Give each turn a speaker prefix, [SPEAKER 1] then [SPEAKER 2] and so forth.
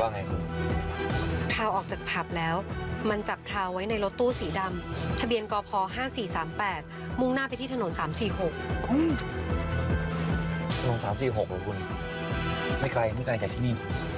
[SPEAKER 1] ว่าไงคุณ
[SPEAKER 2] ทราวออกจากผับแล้วมันจับทราวไว้ในรถตู้สีดำทะเบียนกพ5438มุ่งหน้าไปที่ถนน346
[SPEAKER 1] ถนน346เหรอคุณไม่ไกลจากที่นี่